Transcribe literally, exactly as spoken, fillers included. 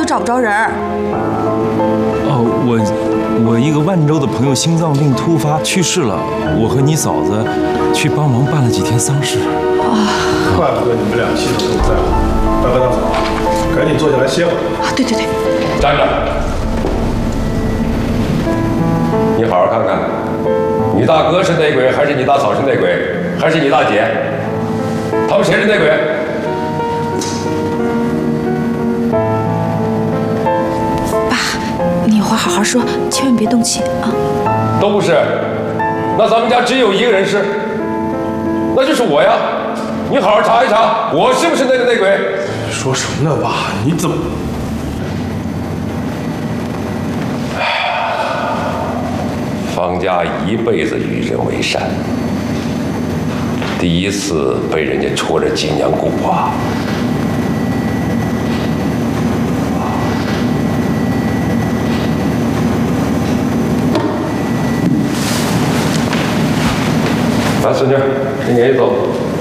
找不着人儿。 哦，我我一个万州的朋友心脏病突发去世了，我和你嫂子去帮忙办了几天丧事。 啊， 怪不得你们俩心头都在乎。大哥大嫂，赶紧坐下来歇会儿。 啊，对对对。 站着！你好好看看，你大哥是内鬼，还是你大嫂是内鬼，还是你大姐？他们谁是内鬼？ 爸，你有话好好说，千万别动气啊！ 都不是，那咱们家只有一个人是，那就是我呀！你好好查一查，我是不是那个内鬼？ 说什么呢，爸？你怎么？ 方家一辈子与人为善，第一次被人家戳着脊梁骨啊！来，孙女，跟爷爷走。